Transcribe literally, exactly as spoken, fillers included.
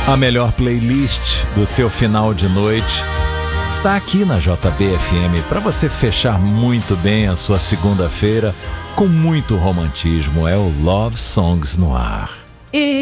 A melhor playlist do seu final de noite está aqui na J B F M para você fechar muito bem a sua segunda-feira com muito romantismo. É o Love Songs no ar. E